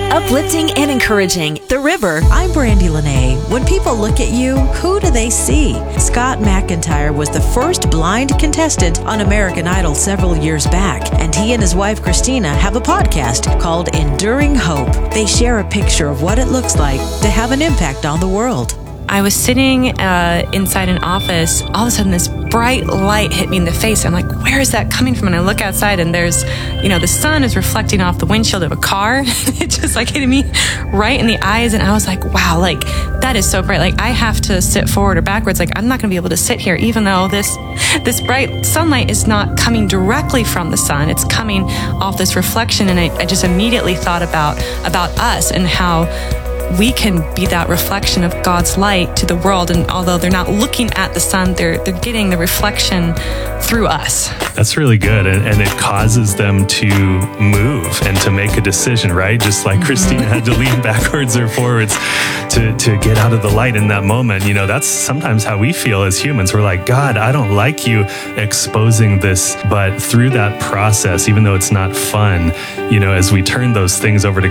Uplifting and encouraging. The River. I'm Brandy Lene. When people look at you, who do they see? Scott McIntyre was the first blind contestant on American Idol several years back, and he and his wife Christina have a podcast called Enduring Hope. They share a picture of what it looks like to have an impact on the world. I was sitting inside an office. All of a sudden, this bright light hit me in the face. I'm like, where is that coming from? And I look outside, and there's, the sun is reflecting off the windshield of a car. It just hit me right in the eyes. And I was like, wow, that is so bright. I have to sit forward or backwards. I'm not going to be able to sit here, even though this bright sunlight is not coming directly from the sun. It's coming off this reflection. And I just immediately thought about us and how we can be that reflection of God's light to the world. And although they're not looking at the sun, they're getting the reflection through us. That's really good. And it causes them to move and to make a decision, right? Just like Christina had to lean backwards or forwards to get out of the light in that moment. That's sometimes how we feel as humans. We're like, God, I don't like you exposing this. But through that process, even though it's not fun, as we turn those things over to